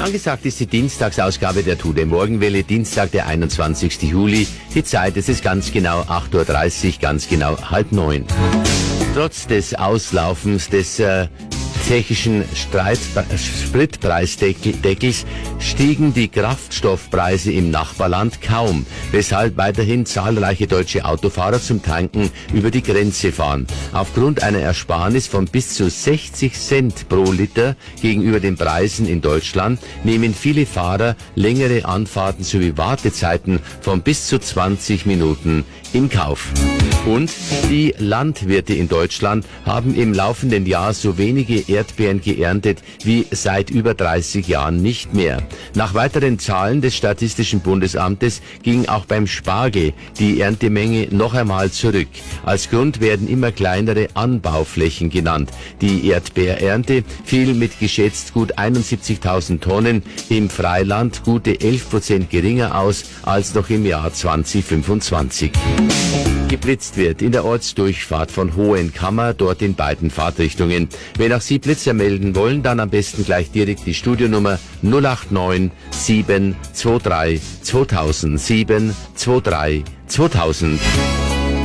Angesagt ist die Dienstagsausgabe der Tour de Morgenwelle, Dienstag, der 21. Juli. Die Zeit, es ist ganz genau 8:30 Uhr, ganz genau 8:30. Trotz des Auslaufens des tschechischen Spritpreisdeckels stiegen die Kraftstoffpreise im Nachbarland kaum, weshalb weiterhin zahlreiche deutsche Autofahrer zum Tanken über die Grenze fahren. Aufgrund einer Ersparnis von bis zu 60 Cent pro Liter gegenüber den Preisen in Deutschland nehmen viele Fahrer längere Anfahrten sowie Wartezeiten von bis zu 20 Minuten in Kauf. Und die Landwirte in Deutschland haben im laufenden Jahr so wenige Erdbeeren geerntet wie seit über 30 Jahren nicht mehr. Nach weiteren Zahlen des Statistischen Bundesamtes ging auch beim Spargel die Erntemenge noch einmal zurück. Als Grund werden immer kleinere Anbauflächen genannt. Die Erdbeerernte fiel mit geschätzt gut 71.000 Tonnen im Freiland gute 11% geringer aus als noch im Jahr 2025. Geblitzt wird in der Ortsdurchfahrt von Hohenkammer, dort in beiden Fahrtrichtungen. Wenn auch Sie Blitzer melden wollen, dann am besten gleich direkt die Studionummer 089 723 2000 723 2000.